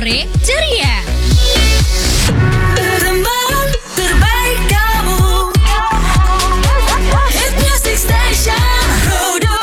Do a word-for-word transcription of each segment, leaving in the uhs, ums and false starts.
Sore Ceria. Teman terbaik kamu, Hit Music Station Pro dua.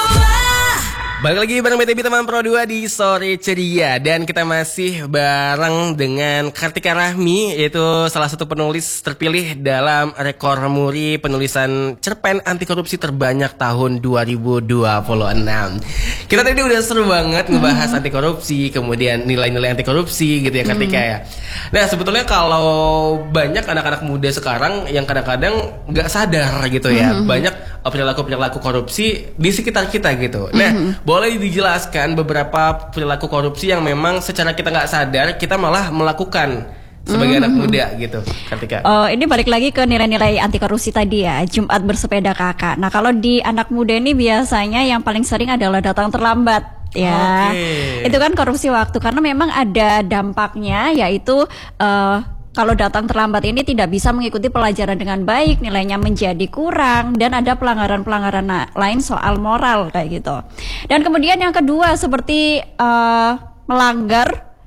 Balik lagi bareng B T B Teman Pro dua di Sore Ceria. Dan kita masih bareng dengan Kartika Rahmi, yaitu salah satu penulis terpilih dalam rekor muri penulisan cerpen anti korupsi terbanyak tahun dua ribu dua puluh enam. Kita tadi udah seru banget ngebahas anti korupsi, kemudian nilai-nilai anti korupsi gitu ya Kartika ya. Nah sebetulnya kalau banyak anak-anak muda sekarang yang kadang-kadang gak sadar gitu ya, banyak perilaku-perilaku korupsi di sekitar kita gitu. Nah boleh dijelaskan beberapa perilaku korupsi yang memang secara kita nggak sadar kita malah melakukan sebagai mm-hmm. anak muda gitu, Kartika. Oh, ini balik lagi ke nilai-nilai anti korupsi tadi ya, Jumat bersepeda kakak. Nah, kalau di anak muda ini biasanya yang paling sering adalah datang terlambat. Ya, okay. Itu kan korupsi waktu karena memang ada dampaknya, yaitu uh, kalau datang terlambat ini tidak bisa mengikuti pelajaran dengan baik, nilainya menjadi kurang, dan ada pelanggaran-pelanggaran lain soal moral kayak gitu. Dan kemudian yang kedua seperti uh, melanggar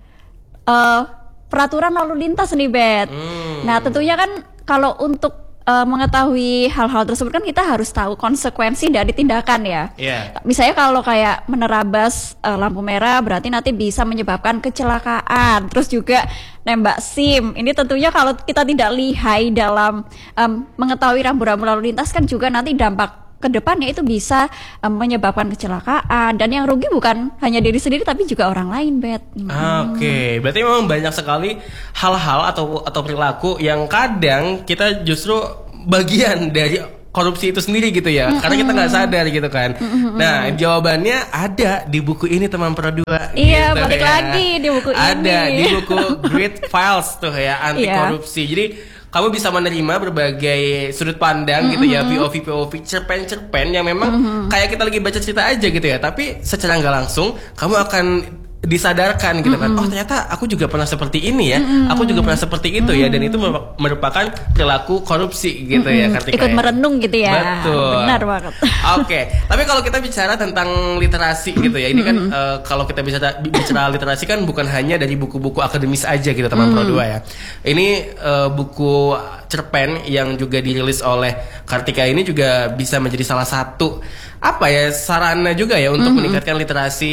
uh, peraturan lalu lintas nih, Bet. Hmm. Nah tentunya kan kalau untuk Uh, mengetahui hal-hal tersebut kan kita harus tahu konsekuensi dari tindakan ya. Yeah. Misalnya kalau kayak menerabas uh, lampu merah berarti nanti bisa menyebabkan kecelakaan. Terus juga nembak SIM. Ini tentunya kalau kita tidak lihai dalam um, mengetahui rambu-rambu lalu lintas kan juga nanti dampak kedepannya itu bisa um, menyebabkan kecelakaan, dan yang rugi bukan hanya diri sendiri tapi juga orang lain, Bet. Hmm. Oke, okay. Berarti memang banyak sekali hal-hal atau atau perilaku yang kadang kita justru bagian dari korupsi itu sendiri gitu ya, mm-hmm. karena kita nggak sadar gitu kan. Mm-hmm. Nah jawabannya ada di buku ini teman Pro dua. Iya, gitu, balik ya. lagi di buku ada, ini. Ada di buku Great Files tuh ya, anti korupsi. Jadi kamu bisa menerima berbagai sudut pandang mm-hmm. gitu ya, P O V P O V, cerpen-cerpen yang memang mm-hmm. kayak kita lagi baca cerita aja gitu ya, tapi secara nggak langsung kamu akan disadarkan gitu kan, mm-hmm. oh ternyata aku juga pernah seperti ini ya, mm-hmm. aku juga pernah seperti itu mm-hmm. ya, dan itu merupakan perilaku korupsi gitu mm-hmm. ya Kartika. Ikut ya? merenung gitu ya. Betul. Benar banget. Oke, okay. Tapi kalau kita bicara tentang literasi gitu ya, ini kan mm-hmm. uh, kalau kita bicara bicara literasi kan bukan hanya dari buku-buku akademis aja gitu teman mm-hmm. Pro dua ya. Ini uh, buku cerpen yang juga dirilis oleh Kartika ini juga bisa menjadi salah satu apa ya sarana juga ya untuk mm-hmm. meningkatkan literasi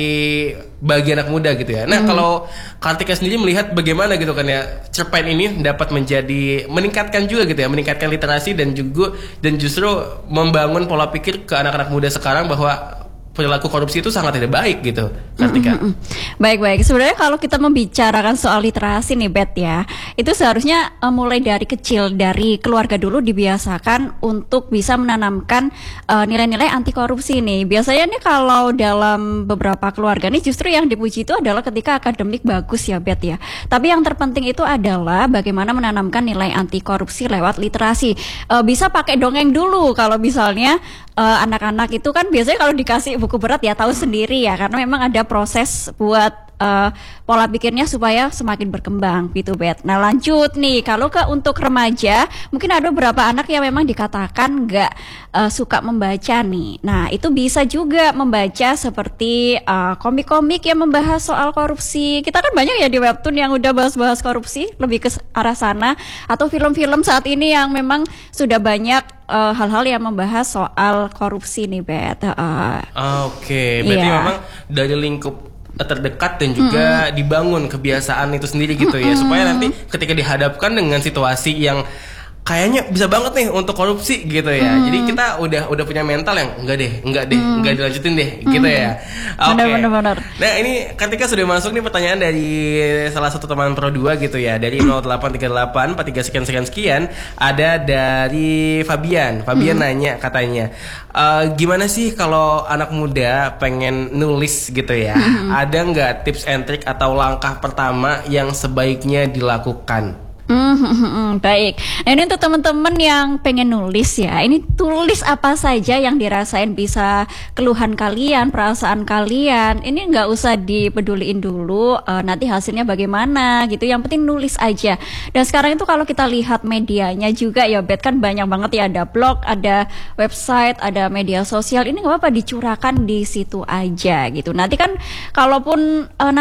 bagi anak muda gitu ya. Nah mm-hmm. kalau Kartika sendiri melihat bagaimana gitu kan ya, cerpen ini dapat menjadi meningkatkan juga gitu ya, meningkatkan literasi dan juga dan justru membangun pola pikir ke anak-anak muda sekarang bahwa perilaku korupsi itu sangat tidak baik gitu, Kartika. Mm-hmm. Baik-baik. Sebenarnya kalau kita membicarakan soal literasi nih, Bet ya, itu seharusnya uh, mulai dari kecil, dari keluarga dulu dibiasakan untuk bisa menanamkan uh, nilai-nilai anti korupsi nih. Biasanya nih kalau dalam beberapa keluarga nih justru yang dipuji itu adalah ketika akademik bagus ya, Bet ya. Tapi yang terpenting itu adalah bagaimana menanamkan nilai anti korupsi lewat literasi. Uh, bisa pakai dongeng dulu kalau misalnya uh, anak-anak itu kan biasanya kalau dikasih buku berat ya tahu sendiri ya, karena memang ada proses buat uh, pola pikirnya supaya semakin berkembang gitu, Bet. Nah lanjut nih, kalau ke untuk remaja mungkin ada beberapa anak yang memang dikatakan nggak uh, suka membaca nih. Nah itu bisa juga membaca seperti uh, komik-komik yang membahas soal korupsi. Kita kan banyak ya di webtoon yang udah bahas-bahas korupsi, lebih ke arah sana, atau film-film saat ini yang memang sudah banyak uh, hal-hal yang membahas soal korupsi nih, Bet. Uh, Oke, okay. Berarti yeah. memang dari lingkup terdekat dan juga mm-hmm. dibangun kebiasaan itu sendiri gitu mm-hmm. ya, supaya nanti ketika dihadapkan dengan situasi yang kayaknya bisa banget nih untuk korupsi gitu ya. Hmm. Jadi kita udah udah punya mental yang enggak deh, enggak deh, hmm. enggak dilanjutin deh hmm. gitu ya. Oke. Okay. Nah, ini ketika sudah masuk nih pertanyaan dari salah satu teman Pro dua gitu ya, dari nol delapan tiga delapan empat tiga sekian sekian sekian, ada dari Fabian. Fabian hmm. nanya katanya, e, gimana sih kalau anak muda pengen nulis gitu ya? Hmm. Ada nggak tips and trick atau langkah pertama yang sebaiknya dilakukan? Mm-hmm, baik. Nah ini untuk teman-teman yang pengen nulis ya, ini tulis apa saja yang dirasain, bisa keluhan kalian, perasaan kalian. Ini nggak usah dipeduliin dulu uh, nanti hasilnya bagaimana gitu. Yang penting nulis aja. Dan sekarang itu kalau kita lihat medianya juga ya, Bet, kan banyak banget ya, ada blog, ada website, ada media sosial. Ini nggak apa-apa dicurahkan di situ aja gitu. Nanti kan kalaupun uh, nanti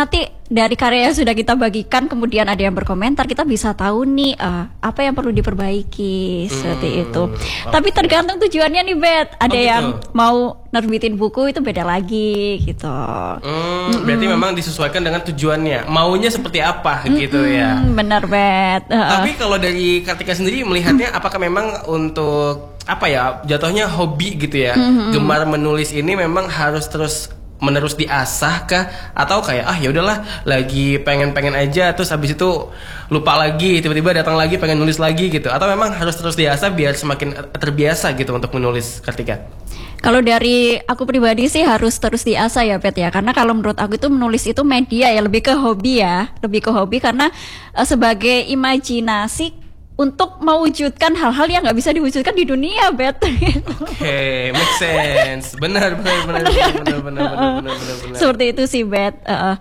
dari karya yang sudah kita bagikan kemudian ada yang berkomentar, kita bisa tahu nih uh, apa yang perlu diperbaiki seperti Hmm, itu. oke. Tapi tergantung tujuannya nih, Bet. Ada Oh, yang gitu. mau nerbitin buku itu beda lagi gitu. Hmm, berarti memang disesuaikan dengan tujuannya. Maunya seperti apa gitu ya. Hmm, benar, Bet. Uh, Tapi kalau dari Kartika sendiri melihatnya apakah memang untuk apa ya jatuhnya hobi gitu ya, gemar menulis ini memang harus terus menerus diasah kah atau kayak ah ya udahlah lagi pengen-pengen aja terus habis itu lupa lagi tiba-tiba datang lagi pengen nulis lagi gitu atau memang harus terus diasah biar semakin terbiasa gitu untuk menulis, Kartika? Kalau dari aku pribadi sih harus terus diasah ya, Bet ya. Karena kalau menurut aku itu menulis itu media ya, lebih ke hobi ya, lebih ke hobi karena eh, sebagai imajinasi untuk mewujudkan hal-hal yang nggak bisa diwujudkan di dunia, Bet. Oke, make sense. Benar, benar, benar, benar, benar, benar, benar, benar, benar, benar. Seperti itu sih, Bet. Eh,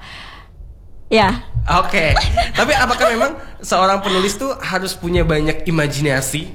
ya. Oke, tapi apakah memang seorang penulis tuh harus punya banyak imajinasi?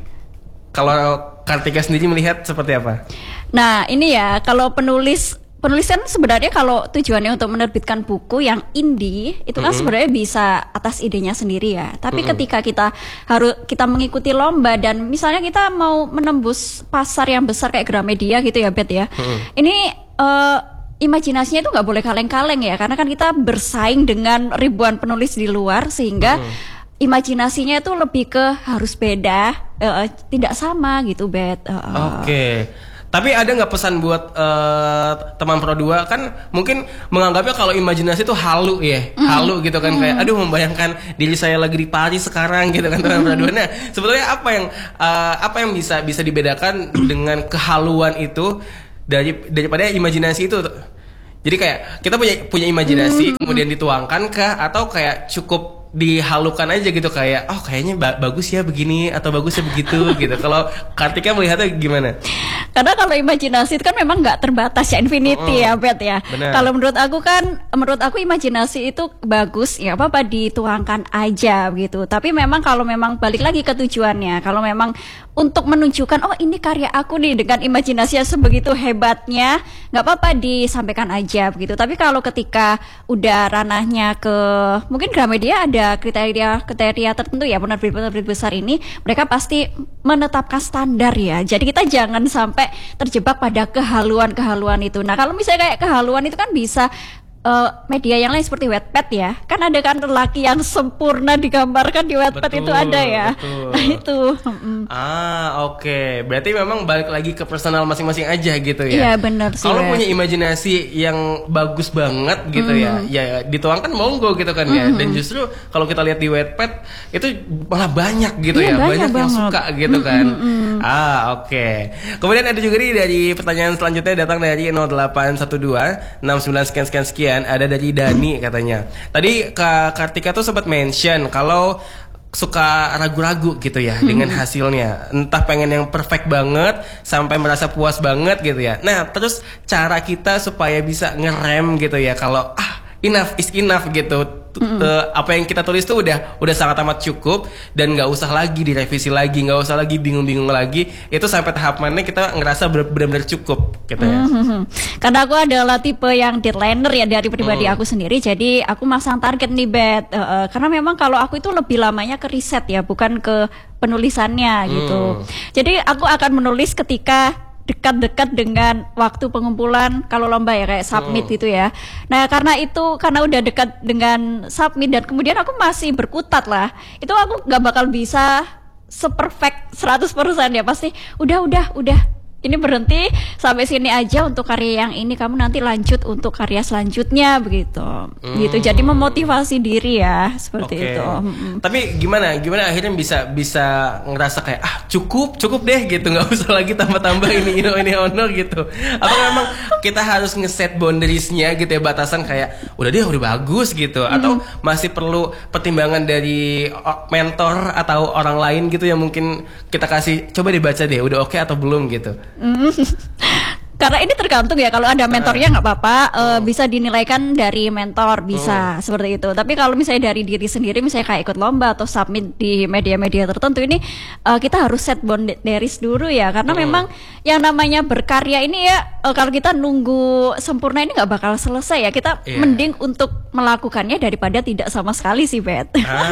Kalau Kartika sendiri melihat seperti apa? Nah, ini ya, kalau penulis penulis kan sebenarnya kalau tujuannya untuk menerbitkan buku yang indie itu kan sebenarnya bisa atas idenya sendiri ya. Tapi ketika kita harus kita mengikuti lomba dan misalnya kita mau menembus pasar yang besar kayak Gramedia gitu ya, Bet ya. Ini eh, imajinasinya itu nggak boleh kaleng-kaleng ya, karena kan kita bersaing dengan ribuan penulis di luar sehingga imajinasinya itu lebih ke harus beda, eh, tidak sama gitu, Bet. Eh, eh. Oke. Tapi ada nggak pesan buat eh, teman Pro dua kan mungkin menganggapnya kalau imajinasi itu halu ya, halu gitu kan kayak aduh membayangkan diri saya lagi di Paris sekarang gitu kan teman Pro dua. Nah, sebetulnya apa yang eh, apa yang bisa bisa dibedakan dengan kehaluan itu dari daripada imajinasi itu? Jadi kayak kita punya punya imajinasi kemudian dituangkan kah atau kayak cukup dihalukan aja gitu kayak oh kayaknya ba- bagus ya begini atau bagus ya begitu gitu. Kalau Kartika melihatnya gimana? Karena kalau imajinasi itu kan memang nggak terbatas ya, infinity ya, Bet ya. Benar. Kalau menurut aku kan, menurut aku imajinasi itu bagus ya, apa-apa dituangkan aja gitu. Tapi memang kalau memang balik lagi ke tujuannya, kalau memang untuk menunjukkan oh ini karya aku nih dengan imajinasi yang sebegitu hebatnya, nggak apa-apa disampaikan aja begitu. Tapi kalau ketika udah ranahnya ke mungkin Gramedia ada kriteria kriteria tertentu ya, penerbit-penerbit besar ini mereka pasti menetapkan standar ya. Jadi kita jangan sampai terjebak pada kehaluan-kehaluan itu. Nah, kalau misalnya kayak kehaluan itu kan bisa eh, media yang lain seperti Wattpad ya. Kan ada kan lelaki yang sempurna digambarkan di Wattpad Betul, itu ada ya. betul. Nah, itu. mm-mm. Ah, oke. Berarti memang balik lagi ke personal masing-masing aja gitu ya. Iya, benar sih, Kalau Wet. punya imajinasi yang bagus banget gitu ya, ya dituangkan monggo gitu kan ya. Dan justru kalau kita lihat di Wattpad itu malah banyak gitu Iya, ya, banyak banyak, yang banget. suka gitu kan. Ah, oke. Kemudian ada juga nih dari pertanyaan selanjutnya datang dari nol delapan satu dua enam sembilan sekian sekian sekian, ada dari Dani katanya. Tadi Kak Kartika tuh sempat mention kalau suka ragu-ragu gitu ya dengan hasilnya, entah pengen yang perfect banget sampai merasa puas banget gitu ya. Nah, terus cara kita supaya bisa ngerem gitu ya kalau ah enough is enough gitu. T- eh, apa yang kita tulis tuh udah udah sangat amat cukup dan nggak usah lagi direvisi lagi, nggak usah lagi bingung-bingung lagi. Itu sampai tahap mana kita ngerasa ber- benar-benar cukup gitu ya. Mhm. Karena aku adalah tipe yang deadlineer ya dari pribadi Hmm. aku sendiri, jadi aku masang target nih, Bet. Eh, eh, karena memang kalau aku itu lebih lamanya ke riset ya, bukan ke penulisannya gitu. Hmm. Jadi aku akan menulis ketika dekat-dekat dengan waktu pengumpulan kalau lomba ya kayak submit gitu ya. Nah, karena itu karena udah dekat dengan submit dan kemudian aku masih berkutat lah. Itu aku nggak bakal bisa seperfect seratus persen ya, pasti udah udah udah ini berhenti sampai sini aja untuk karya yang ini, kamu nanti lanjut untuk karya selanjutnya begitu. Gitu. Jadi memotivasi diri ya seperti Oke. itu. Mm-mm. Tapi gimana? Gimana akhirnya bisa bisa ngerasa kayak ah cukup cukup deh gitu, nggak usah lagi tambah-tambah ini ini ini ono gitu. Apa memang kita harus ngeset boundariesnya gitu ya, batasan kayak udah deh udah bagus gitu, atau masih perlu pertimbangan dari o- mentor atau orang lain gitu yang mungkin kita kasih coba dibaca deh udah oke atau belum gitu. Mm. Karena ini tergantung ya, kalau ada mentornya nggak apa-apa, eh, bisa dinilaikan dari mentor, bisa seperti itu. Tapi kalau misalnya dari diri sendiri, misalnya kayak ikut lomba atau submit di media-media tertentu ini, eh, kita harus set boundaries dulu ya, karena memang yang namanya berkarya ini ya, eh, kalau kita nunggu sempurna ini nggak bakal selesai ya. Kita Iya. mending untuk melakukannya daripada tidak sama sekali sih, Bet.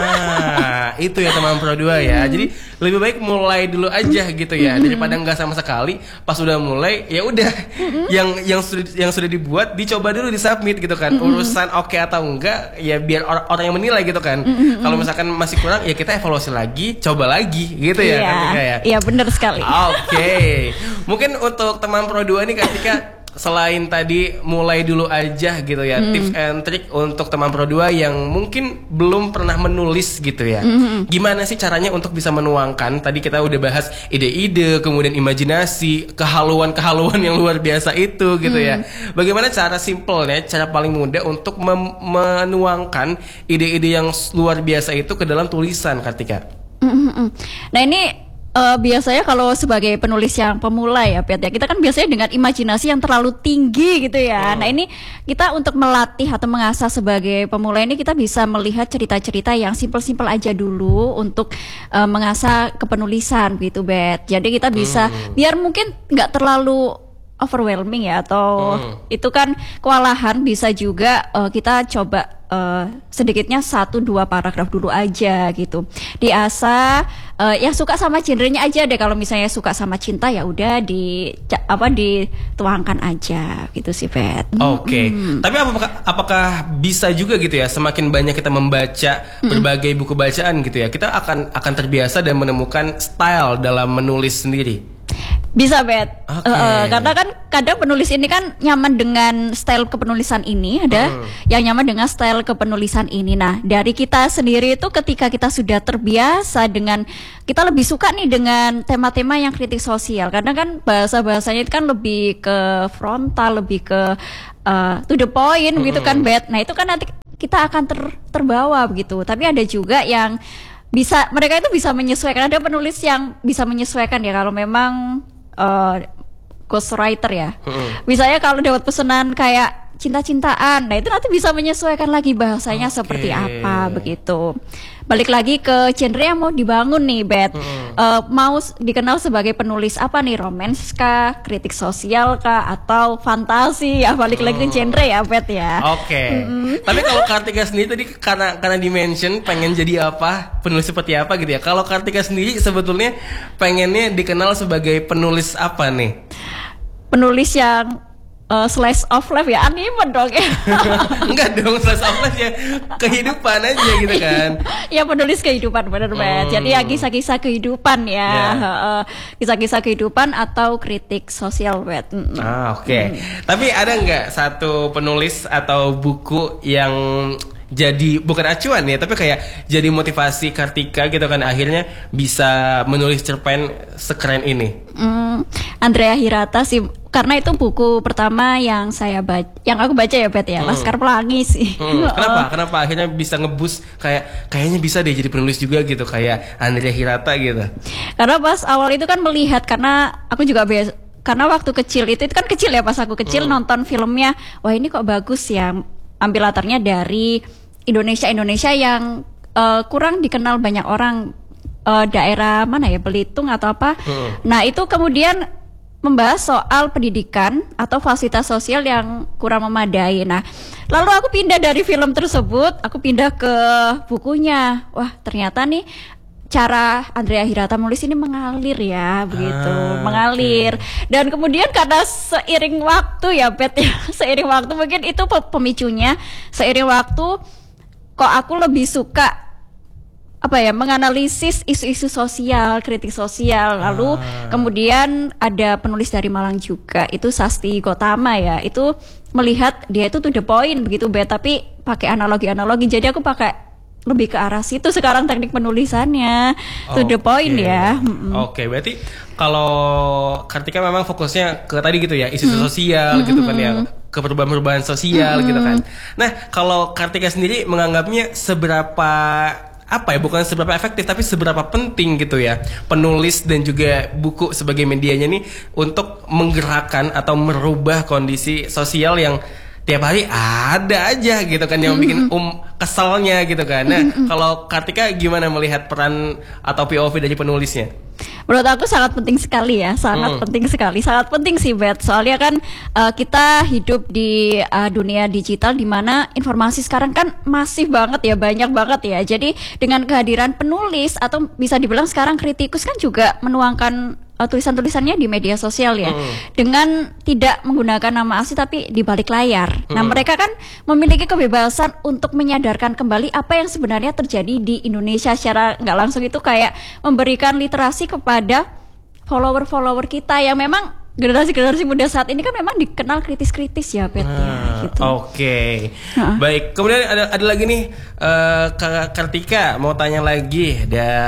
Ah, itu ya teman Pro dua ya. Jadi lebih baik mulai dulu aja gitu ya daripada nggak sama sekali. Pas udah mulai ya udah yang yang sudah yang sudah dibuat dicoba dulu disubmit gitu kan. Urusan oke atau enggak ya biar or- orang yang menilai gitu kan. Kalau misalkan masih kurang ya kita evaluasi lagi, coba lagi gitu ya. Iya, Kartika ya. iya benar sekali. Oke. Mungkin untuk teman Pro dua nih Kartika, selain tadi mulai dulu aja gitu ya, hmm. tips and trick untuk teman Pro dua yang mungkin belum pernah menulis gitu ya. Hmm. Gimana sih caranya untuk bisa menuangkan? Tadi kita udah bahas ide-ide, kemudian imajinasi, kehaluan-kehaluan yang luar biasa itu gitu hmm. ya. Bagaimana cara simpelnya, cara paling mudah untuk mem- menuangkan ide-ide yang luar biasa itu ke dalam tulisan, Kartika? Hmm. Nah ini Uh, biasanya kalau sebagai penulis yang pemula ya, Pet ya, kita kan biasanya dengan imajinasi yang terlalu tinggi gitu ya. Oh. Nah ini kita untuk melatih atau mengasah sebagai pemula ini kita bisa melihat cerita-cerita yang simpel-simpel aja dulu untuk uh, mengasah kepenulisan gitu, Bet. Jadi kita bisa hmm. biar mungkin nggak terlalu overwhelming ya, atau hmm. itu kan kewalahan, bisa juga uh, kita coba uh, sedikitnya satu dua paragraf dulu aja gitu. Diasah uh, ya suka sama genrenya aja deh. Kalau misalnya suka sama cinta ya udah di apa dituangkan aja gitu sih, Bet. Oke. Okay. Hmm. Tapi apakah apakah bisa juga gitu ya, semakin banyak kita membaca hmm. berbagai buku bacaan gitu ya, kita akan akan terbiasa dan menemukan style dalam menulis sendiri? Bisa, Bet. Okay. Uh, karena kan kadang penulis ini kan nyaman dengan style kepenulisan ini, ada hmm. yang nyaman dengan style kepenulisan ini. Nah, dari kita sendiri itu ketika kita sudah terbiasa dengan, kita lebih suka nih dengan tema-tema yang kritik sosial. Karena kan bahasa-bahasanya itu kan lebih ke frontal, lebih ke uh, to the point hmm. gitu kan, Bet. Nah, itu kan nanti kita akan ter, terbawa begitu. Tapi ada juga yang bisa, mereka itu bisa menyesuaikan. Ada penulis yang bisa menyesuaikan ya kalau memang Uh, ghostwriter ya. Hmm. Misalnya kalau dapat pesanan kayak cinta-cintaan, nah itu nanti bisa menyesuaikan lagi bahasanya okay. seperti apa begitu. Balik lagi ke genre yang mau dibangun nih, Bet. Hmm. Uh, mau dikenal sebagai penulis apa nih? Romance kah, kritik sosial kah, atau fantasi? Ya balik hmm. lagi ke genre ya, Bet ya. Oke. Okay. Hmm. Tapi kalau Kartika sendiri tadi karena karena dimention pengen jadi apa, penulis seperti apa gitu ya. Kalau Kartika sendiri sebetulnya pengennya dikenal sebagai penulis apa nih? Penulis yang Uh, slice of life ya, anime dong ya. Enggak dong, slice of life ya kehidupan aja gitu kan. Ya penulis kehidupan bener banget. Hmm. Jadi ya kisah-kisah kehidupan ya, yeah. uh, kisah-kisah kehidupan atau kritik sosial, Bet. Mm. Ah oke. Okay. Mm. Tapi ada nggak satu penulis atau buku yang jadi bukan acuan ya, tapi kayak jadi motivasi Kartika gitu kan, akhirnya bisa menulis cerpen sekeren ini? Hmm, Andrea Hirata sih, karena itu buku pertama yang saya baca, yang aku baca ya, Bet ya, hmm. Laskar Pelangi sih. Hmm. Kenapa? Kenapa akhirnya bisa ngebus kayak kayaknya bisa deh jadi penulis juga gitu kayak Andrea Hirata gitu? Karena pas awal itu kan melihat, karena aku juga biasa, karena waktu kecil itu, itu kan kecil ya, pas aku kecil hmm. nonton filmnya, wah ini kok bagus ya. Ambil latarnya dari Indonesia Indonesia yang uh, kurang dikenal banyak orang, uh, daerah mana ya, Belitung atau apa. Hmm. Nah itu kemudian membahas soal pendidikan atau fasilitas sosial yang kurang memadai. Nah lalu aku pindah dari film tersebut, aku pindah ke bukunya. Wah ternyata nih cara Andrea Hirata menulis ini mengalir ya, begitu, ah, mengalir. Okay. Dan kemudian karena seiring waktu ya, Bet ya, seiring waktu mungkin itu pemicunya. Seiring waktu, kok aku lebih suka apa ya, menganalisis isu-isu sosial, kritik sosial. Lalu ah. kemudian ada penulis dari Malang juga, itu Sasti Gotama ya, itu melihat dia itu to the point begitu, Bet, tapi pakai analogi-analogi. Jadi aku pakai lebih ke arah situ sekarang teknik penulisannya, to okay. the point ya. Mm-hmm. Oke, okay, berarti kalau Kartika memang fokusnya ke tadi gitu ya, isu mm-hmm. sosial mm-hmm. gitu kan ya, ke perubahan-perubahan sosial mm-hmm. gitu kan. Nah, kalau Kartika sendiri menganggapnya seberapa apa ya, bukan seberapa efektif tapi seberapa penting gitu ya penulis dan juga buku sebagai medianya nih untuk menggerakkan atau merubah kondisi sosial yang tiap hari ada aja gitu kan yang bikin um keselnya gitu kan. Nah, kalau Kartika gimana melihat peran atau P O V dari penulisnya? Menurut aku sangat penting sekali ya, sangat Hmm. penting sekali, sangat penting sih Bet. Soalnya kan uh, kita hidup di uh, dunia digital di mana informasi sekarang kan masif banget ya, banyak banget ya. Jadi dengan kehadiran penulis atau bisa dibilang sekarang kritikus kan juga menuangkan uh, tulisan-tulisannya di media sosial ya, Hmm. dengan tidak menggunakan nama asli tapi di balik layar. Nah Hmm. mereka kan memiliki kebebasan untuk menyadarkan kembali apa yang sebenarnya terjadi di Indonesia secara nggak langsung, itu kayak memberikan literasi kepada follower-follower kita yang memang generasi-generasi muda saat ini kan memang dikenal kritis-kritis ya, Bet ya, Ah, gitu. Oke, Heeh. baik. Kemudian ada ada lagi nih, eh, Kak Kartika mau tanya lagi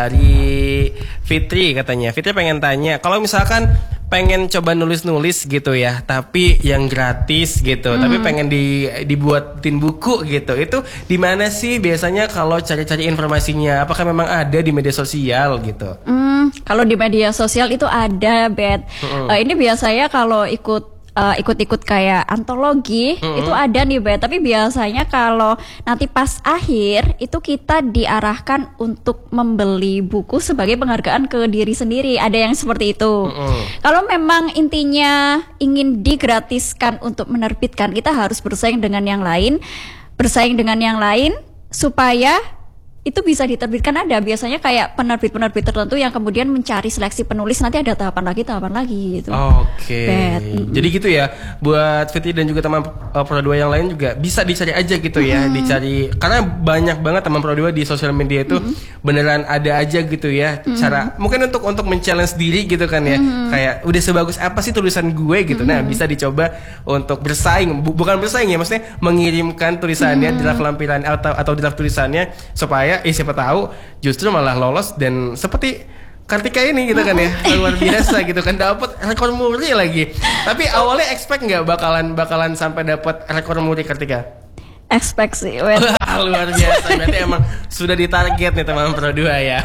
dari Fitri katanya. Fitri pengen tanya, kalau misalkan pengen coba nulis-nulis gitu ya, tapi yang gratis gitu, tapi pengen di dibuatin buku gitu, itu di mana sih biasanya kalau cari-cari informasinya? Apakah memang ada di media sosial gitu? Hmm, kalau di media sosial itu ada, Bet. Eh, ini biasanya kalau ikut eh, ikut-ikut kayak antologi itu ada nih, Bet. Tapi biasanya kalau nanti pas akhir itu kita diarahkan untuk membeli buku sebagai penghargaan ke diri sendiri. Ada yang seperti itu. Mm-mm. Kalau memang intinya ingin digratiskan untuk menerbitkan, kita harus bersaing dengan yang lain, bersaing dengan yang lain supaya itu bisa diterbitkan. Ada biasanya kayak penerbit-penerbit tertentu yang kemudian mencari seleksi penulis, nanti ada tahapan lagi tahapan lagi gitu. Oke, Bet. Mm-mm. jadi gitu ya. Buat Fitri dan juga teman uh, Pro dua yang lain juga bisa dicari aja gitu ya, dicari karena banyak banget teman Pro dua di sosial media itu beneran ada aja gitu ya. Cara mungkin untuk untuk men-challenge diri gitu kan ya. Kayak udah sebagus apa sih tulisan gue gitu. Nah, bisa dicoba untuk bersaing, Bu- bukan bersaing ya, maksudnya mengirimkan tulisannya, draft lampiran atau atau draft tulisannya supaya eh siapa tahu justru malah lolos dan seperti Kartika ini gitu kan ya, luar biasa gitu kan, dapat rekor muri lagi. Tapi awalnya expect nggak bakalan bakalan sampai dapat rekor muri Kartika? Expect sih, Bet. Wah, luar biasa, berarti emang sudah ditarget nih teman Pro dua ya.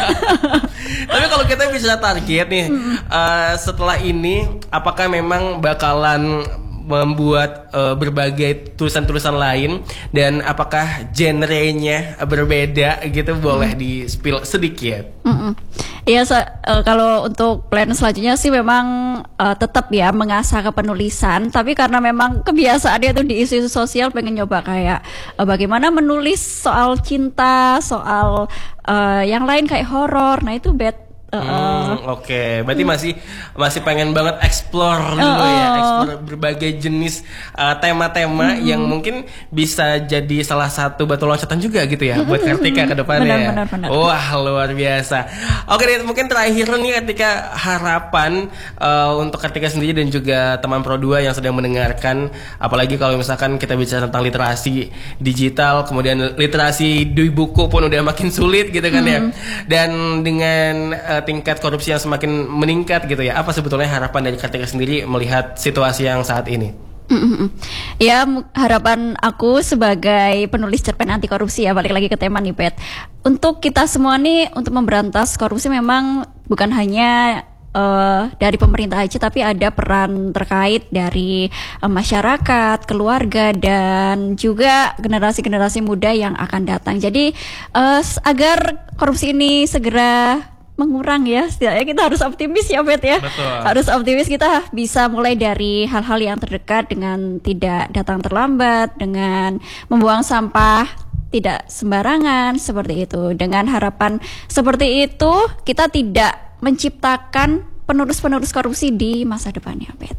Tapi kalau kita bisa target nih, eh, setelah ini apakah memang bakalan membuat eh, berbagai tulisan-tulisan lain, dan apakah genrenya berbeda gitu? Boleh di spill sedikit. Mm-mm. Iya, so, eh, kalau untuk plan selanjutnya sih memang eh, tetap ya mengasah kepenulisan, tapi karena memang kebiasaannya tuh di isu-isu sosial, pengen nyoba kayak eh, bagaimana menulis soal cinta, soal eh, yang lain kayak horor. Nah itu bet. eh, eh, Hmm, Oke, berarti masih masih pengen banget explore dulu Oh, ya, oh. explore berbagai jenis uh, tema-tema yang mungkin bisa jadi salah satu batu loncatan juga gitu ya buat Kartika ke depannya. Benar, benar, benar. Wah, luar biasa. Oke deh, mungkin terakhir nih Kartika, harapan uh, untuk Kartika sendiri dan juga teman Pro dua yang sedang mendengarkan, apalagi kalau misalkan kita bicara tentang literasi digital, kemudian literasi di buku pun udah makin sulit gitu kan ya. Dan dengan uh, tingkat korupsi yang semakin meningkat gitu ya, apa sebetulnya harapan dari Kartika sendiri melihat situasi yang saat ini? Mm-mm. Ya, mu- harapan aku sebagai penulis cerpen anti korupsi ya, balik lagi ke tema nih, Bet. Untuk kita semua nih, untuk memberantas korupsi memang bukan hanya eh, dari pemerintah aja, tapi ada peran terkait dari eh, masyarakat, keluarga, dan juga generasi-generasi muda yang akan datang. Jadi eh, s- agar korupsi ini segera mengurang ya, setidaknya kita harus optimis ya, Bet ya. Betul. Harus optimis, kita bisa mulai dari hal-hal yang terdekat dengan tidak datang terlambat, dengan membuang sampah tidak sembarangan seperti itu. Dengan harapan seperti itu, kita tidak menciptakan penerus-penerus korupsi di masa depannya, Bet.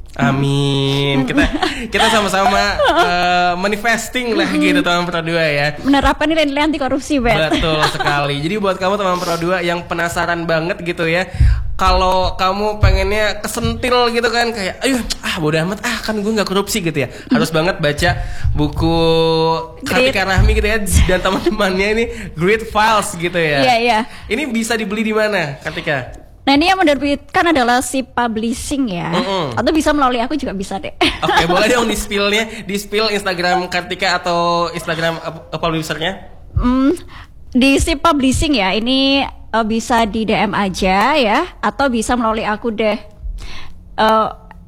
Amin. Kita kita sama-sama uh, manifesting lah gitu teman Pro dua ya. Menerapkan nilai-nilai anti korupsi, Bet. Betul sekali. Jadi buat kamu teman Pro dua yang penasaran banget gitu ya, kalau kamu pengennya kesentil gitu kan, kayak ayo ah bodo amat ah kan gue nggak korupsi gitu ya, harus banget baca buku Kartika Rahmi gitu ya dan teman-temannya ini, Great Files gitu ya. Iya, iya. Ini bisa dibeli di mana, Kartika? Nah, ini yang menerbitkan adalah si publishing ya. Mm-mm. Atau bisa melalui aku juga bisa deh. Oke, boleh dong di spillnya, di spill Instagram Kartika atau Instagram uh, publishernya. Hmm, di si publishing ya, ini eh, bisa di D M aja ya, atau bisa melalui aku deh. Eh,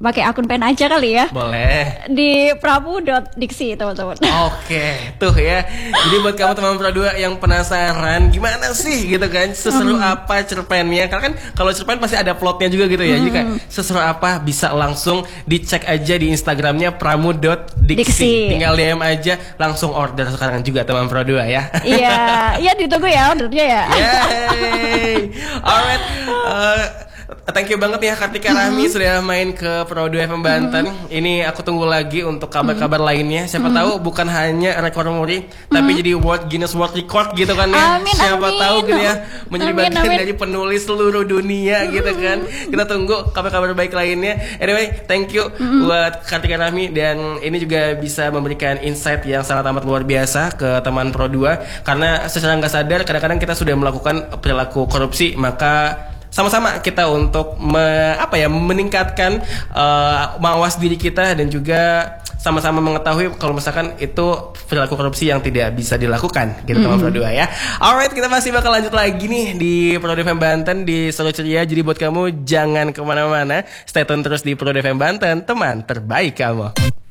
pakai akun pen aja kali ya. Boleh. Di prabu.diksi teman-teman. Oke, tuh ya. Jadi buat kamu teman Pro dua yang penasaran gimana sih gitu kan, seseru Hmm. apa cerpennya? Karena kan kalau cerpen pasti ada plotnya juga gitu ya. Jadi kayak Hmm. seseru apa bisa langsung dicek aja di Instagramnya pramu.diksi. Diksi. Tinggal D M aja, langsung order sekarang juga teman Pro dua ya. Iya, iya ditunggu ya ordernya ya. Yay. Alright. Uh, Thank you banget ya Kartika Rahmi sudah main ke Pro dua F M Banten. Ini aku tunggu lagi untuk kabar-kabar lainnya. Siapa tahu bukan hanya rekor muri, tapi jadi World Guinness World Record gitu kan ya. Amin, Siapa amin. tahu gitu ya menjadi Amin, bagian amin. dari penulis seluruh dunia gitu kan. Kita tunggu kabar-kabar baik lainnya. Anyway, thank you buat Kartika Rahmi, dan ini juga bisa memberikan insight yang sangat amat luar biasa ke teman Pro dua, karena secara nggak sadar kadang-kadang kita sudah melakukan perilaku korupsi, maka sama-sama kita untuk me, apa ya meningkatkan uh, mawas diri kita, dan juga sama-sama mengetahui kalau misalkan itu perilaku korupsi yang tidak bisa dilakukan gitu teman Pro dua ya. Alright, kita masih bakal lanjut lagi nih di Pro dua F M Banten di Sore Ceria. Jadi buat kamu jangan kemana-mana, stay tune terus di Pro dua F M Banten, teman terbaik kamu.